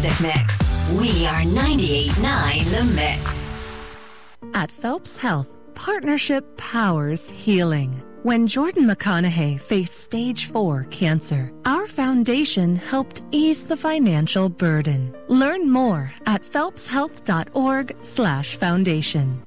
music mix. We are 98.9 The Mix. At Phelps Health, partnership powers healing. When Jordan McConaughey faced stage 4 cancer, our foundation helped ease the financial burden. Learn more at phelpshealth.org/foundation.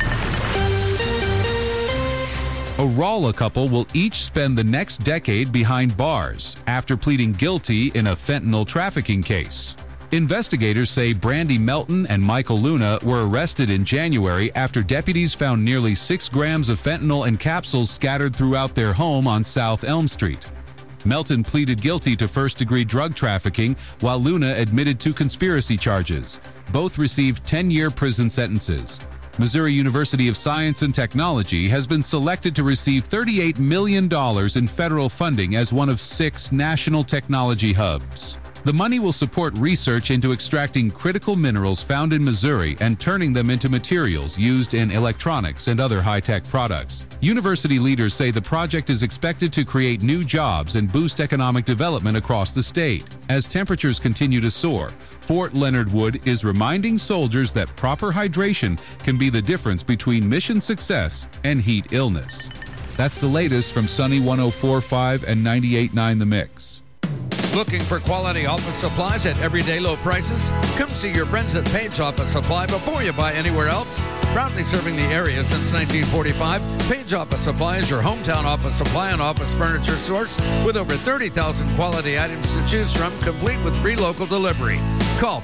A Rolla couple will each spend the next decade behind bars after pleading guilty in a fentanyl trafficking case. Investigators say Brandy Melton and Michael Luna were arrested in January after deputies found nearly 6 grams of fentanyl in capsules scattered throughout their home on South Elm Street. Melton pleaded guilty to first-degree drug trafficking, while Luna admitted to conspiracy charges. Both received 10-year prison sentences. Missouri University of Science and Technology has been selected to receive $38 million in federal funding as one of 6 national technology hubs. The money will support research into extracting critical minerals found in Missouri and turning them into materials used in electronics and other high-tech products. University leaders say the project is expected to create new jobs and boost economic development across the state. As temperatures continue to soar, Fort Leonard Wood is reminding soldiers that proper hydration can be the difference between mission success and heat illness. That's the latest from Sunny 104.5 and 98.9 The Mix. Looking for quality office supplies at everyday low prices? Come see your friends at Page Office Supply before you buy anywhere else. Proudly serving the area since 1945, Page Office Supply is your hometown office supply and office furniture source with over 30,000 quality items to choose from, complete with free local delivery. Call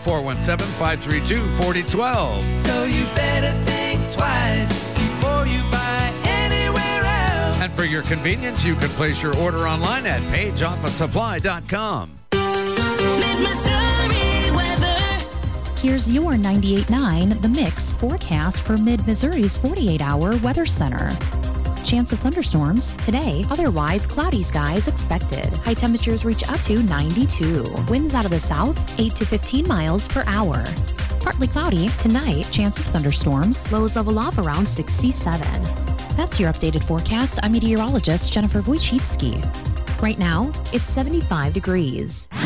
417-532-4012. So you better think twice before you buy anywhere else. And for your convenience, you can place your order online at pageofficesupply.com. Mid-Missouri weather. Here's your 98.9 The Mix forecast for Mid-Missouri's 48-hour weather center. Chance of thunderstorms today, otherwise cloudy skies expected. High temperatures reach up to 92. Winds out of the south, 8 to 15 miles per hour. Partly cloudy tonight, chance of thunderstorms, lows level off around 67. That's your updated forecast. I'm meteorologist Jennifer Wojcicki. Right now, it's 75 degrees.